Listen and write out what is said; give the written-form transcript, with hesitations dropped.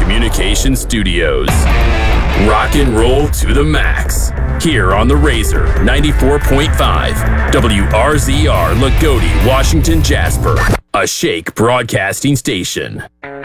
Communication Studios. Rock and roll to the max. Here on the Razor 94.5, WRZR Lagodi, Washington, Jasper, a Shake broadcasting station.